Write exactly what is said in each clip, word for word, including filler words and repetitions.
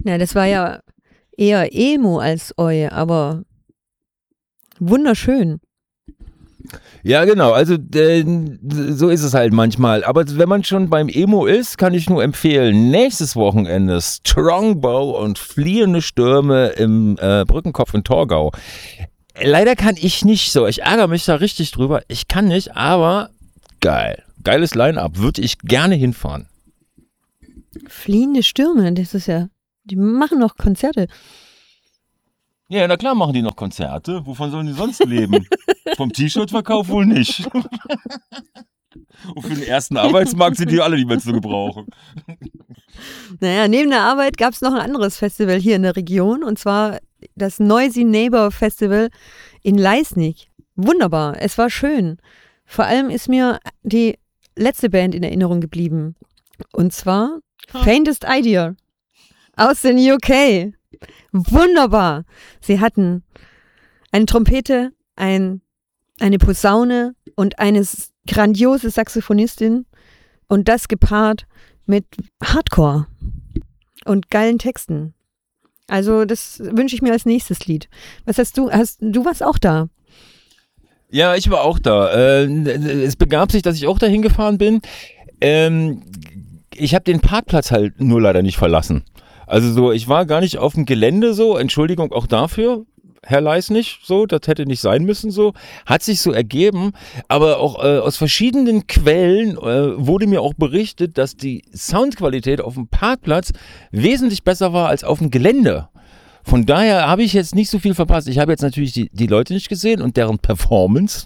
Ja, das war ja eher Emo als Eu, aber wunderschön. Ja, genau, also äh, so ist es halt manchmal. Aber wenn man schon beim Emo ist, kann ich nur empfehlen, nächstes Wochenende Strongbow und Fliehende Stürme im äh, Brückenkopf in Torgau. Leider kann ich nicht so, ich ärgere mich da richtig drüber. Ich kann nicht, aber geil. Geiles Line-Up, würde ich gerne hinfahren. Fliehende Stürme, das ist ja, die machen noch Konzerte. Ja, na klar machen die noch Konzerte. Wovon sollen die sonst leben? Vom T-Shirt-Verkauf wohl nicht. Und für den ersten Arbeitsmarkt sind die alle nicht mehr zu gebrauchen. Naja, neben der Arbeit gab es noch ein anderes Festival hier in der Region, und zwar das Noisy Neighbor Festival in Leisnig. Wunderbar, es war schön. Vor allem ist mir die letzte Band in Erinnerung geblieben. Und zwar huh. Faintest Idea aus den U K. Wunderbar. Sie hatten eine Trompete, ein, eine Posaune und eine grandiose Saxophonistin, und das gepaart mit Hardcore und geilen Texten. Also das wünsche ich mir als nächstes Lied. Was hast du? Hast, du warst auch da? Ja, ich war auch da. Äh, es begab sich, dass ich auch dahin gefahren bin. Ähm, ich habe den Parkplatz halt nur leider nicht verlassen. Also so, ich war gar nicht auf dem Gelände so, Entschuldigung auch dafür, Herr Leisnig, so, das hätte nicht sein müssen so, hat sich so ergeben, aber auch äh, aus verschiedenen Quellen äh, wurde mir auch berichtet, dass die Soundqualität auf dem Parkplatz wesentlich besser war als auf dem Gelände. Von daher habe ich jetzt nicht so viel verpasst. Ich habe jetzt natürlich die, die Leute nicht gesehen und deren Performance,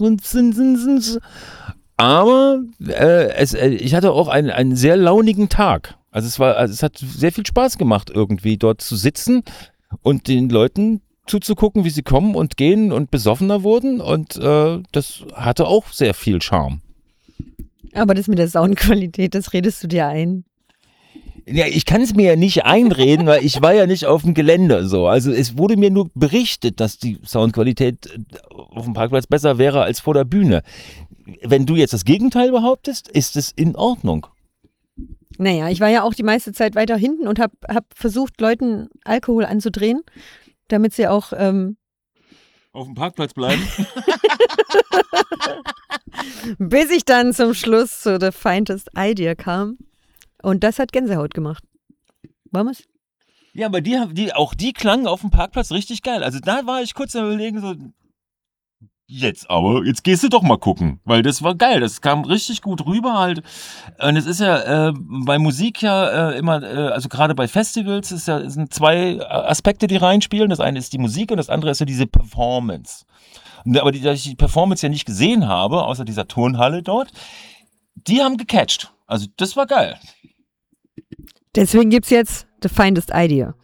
aber äh, es, äh, ich hatte auch einen, einen sehr launigen Tag. Also es war, also es hat sehr viel Spaß gemacht, irgendwie dort zu sitzen und den Leuten zuzugucken, wie sie kommen und gehen und besoffener wurden, und äh, das hatte auch sehr viel Charme. Aber das mit der Soundqualität, das redest du dir ein. Ja, ich kann es mir ja nicht einreden, weil ich war ja nicht auf dem Gelände so. Also es wurde mir nur berichtet, dass die Soundqualität auf dem Parkplatz besser wäre als vor der Bühne. Wenn du jetzt das Gegenteil behauptest, ist es in Ordnung. Naja, ich war ja auch die meiste Zeit weiter hinten und habe hab versucht, Leuten Alkohol anzudrehen, damit sie auch ähm auf dem Parkplatz bleiben. Bis ich dann zum Schluss zu The Faintest Idea kam. Und das hat Gänsehaut gemacht. Wollen wir's? Ja, aber die, die, auch die klangen auf dem Parkplatz richtig geil. Also da war ich kurz am Überlegen, so, jetzt aber, jetzt gehst du doch mal gucken. Weil das war geil, das kam richtig gut rüber halt. Und es ist ja äh, bei Musik ja äh, immer, äh, also gerade bei Festivals ist ja, sind zwei Aspekte, die reinspielen. Das eine ist die Musik und das andere ist ja diese Performance. Aber die, da ich die Performance ja nicht gesehen habe, außer dieser Turnhalle dort, die haben gecatcht. Also das war geil. Deswegen gibt's jetzt The Faintest Idea.